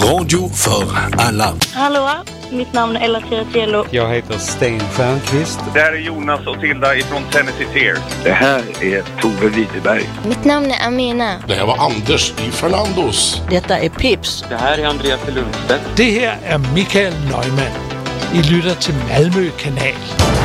Radio för alla. Hallå, mitt namn är Ella Cielo. Jag heter Sten Stjernqvist. Det här är Jonas och Tilda ifrån Tennessee Tears. Det här är Tove Widerberg. Mitt namn är Amina. Det här var Anders i Fernandos. Detta är Pips. Det här är Andreas Lundstedt. Det här är Mikael Neumann. I lytter til Malmö Kanal.